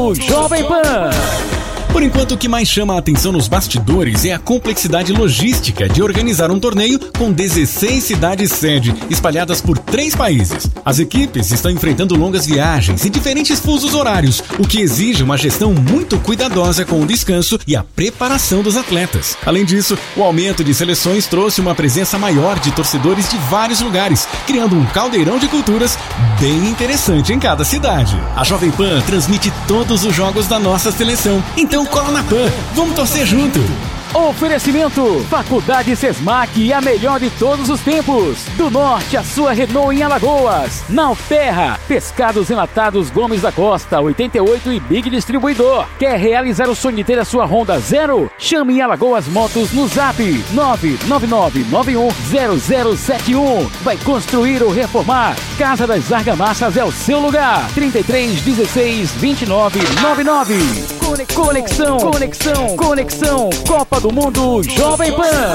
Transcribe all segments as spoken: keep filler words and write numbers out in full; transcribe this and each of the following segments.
O Jovem Pan. Por enquanto, o que mais chama a atenção nos bastidores é a complexidade logística de organizar um torneio com dezesseis cidades sede, espalhadas por três países. As equipes estão enfrentando longas viagens e diferentes fusos horários, o que exige uma gestão muito cuidadosa com o descanso e a preparação dos atletas. Além disso, o aumento de seleções trouxe uma presença maior de torcedores de vários lugares, criando um caldeirão de culturas bem interessante em cada cidade. A Jovem Pan transmite todos os jogos da nossa seleção, então cola na Pan, vamos torcer junto. Oferecimento, Faculdade Sesmac, a melhor de todos os tempos. Do Norte, a sua Renault em Alagoas. Nalterra, Pescados Enlatados Gomes da Costa, oitenta e oito e Big Distribuidor. Quer realizar o sonho de ter a sua Honda Zero? Chame em Alagoas Motos no Zap nove nove nove nove um zero zero sete um. Vai construir ou reformar? Casa das Argamassas é o seu lugar. trinta e três dezesseis vinte e nove noventa e nove. Conexão, conexão, conexão, Copa do Mundo Jovem Pan.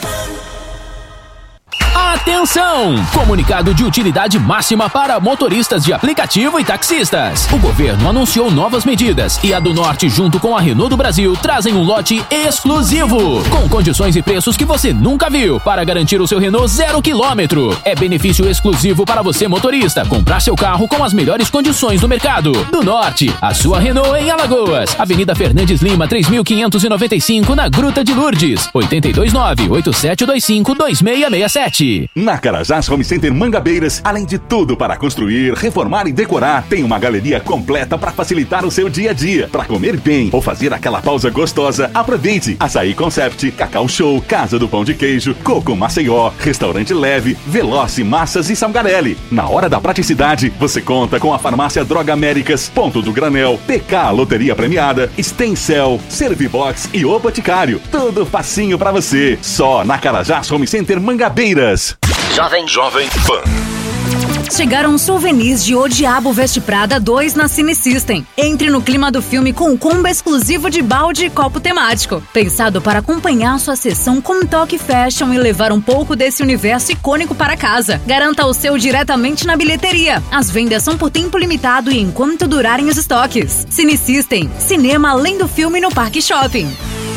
Atenção! Comunicado de utilidade máxima para motoristas de aplicativo e taxistas. O governo anunciou novas medidas e a do Norte, junto com a Renault do Brasil, trazem um lote exclusivo, com condições e preços que você nunca viu, para garantir o seu Renault zero quilômetro. É benefício exclusivo para você, motorista, comprar seu carro com as melhores condições do mercado. Do Norte, a sua Renault em Alagoas. Avenida Fernandes Lima, três mil quinhentos e noventa e cinco, na Gruta de Lourdes. oito dois nove, oito sete dois cinco, dois seis seis sete. Na Carajás Home Center Mangabeiras, além de tudo para construir, reformar e decorar, tem uma galeria completa para facilitar o seu dia a dia. Para comer bem ou fazer aquela pausa gostosa, aproveite. Açaí Concept, Cacau Show, Casa do Pão de Queijo, Coco Maceió, Restaurante Leve, Veloce Massas e Salgarelli. Na hora da praticidade, você conta com a Farmácia Droga Américas, Ponto do Granel, P K Loteria Premiada, Stencel, Servibox e O Boticário. Tudo facinho para você. Só na Carajás Home Center Mangabeiras. Jovem Jovem Pan. Chegaram souvenirs de O Diabo Veste Prada dois na Cine System. Entre no clima do filme com um combo exclusivo de balde e copo temático. Pensado para acompanhar sua sessão com um toque fashion e levar um pouco desse universo icônico para casa. Garanta o seu diretamente na bilheteria. As vendas são por tempo limitado e enquanto durarem os estoques. Cine System. Cinema além do filme no Parque Shopping.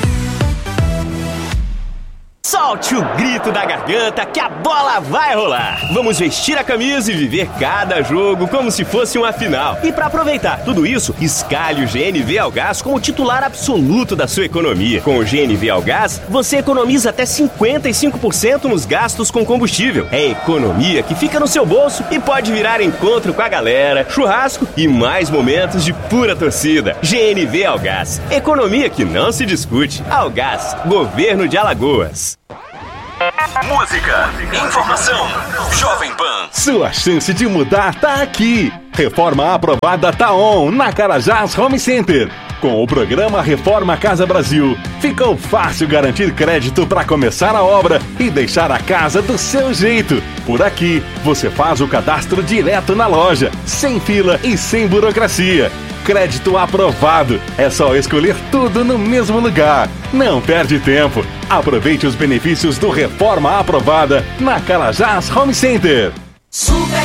Solte o grito da garganta que a bola vai rolar. Vamos vestir a camisa e viver cada jogo como se fosse uma final. E para aproveitar tudo isso, escalhe o G N V Algás como titular absoluto da sua economia. Com o G N V Algás, você economiza até cinquenta e cinco por cento nos gastos com combustível. É economia que fica no seu bolso e pode virar encontro com a galera, churrasco e mais momentos de pura torcida. G N V Algás, economia que não se discute. Algás, Governo de Alagoas. Música, informação, Jovem Pan. Sua chance de mudar tá aqui. Reforma aprovada tá on na Carajás Home Center. Com o programa Reforma Casa Brasil, ficou fácil garantir crédito para começar a obra e deixar a casa do seu jeito. Por aqui, você faz o cadastro direto na loja, sem fila e sem burocracia. Crédito aprovado. É só escolher tudo no mesmo lugar. Não perde tempo. Aproveite os benefícios do Reforma Aprovada na Carajás Home Center. Super